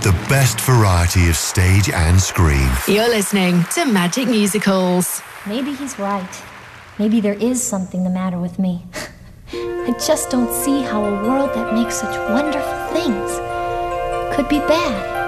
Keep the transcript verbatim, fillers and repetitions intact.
The best variety of stage and screen. You're listening to Magic Musicals. Maybe he's right. Maybe there is something the matter with me. I just don't see how a world that makes such wonderful things could be bad.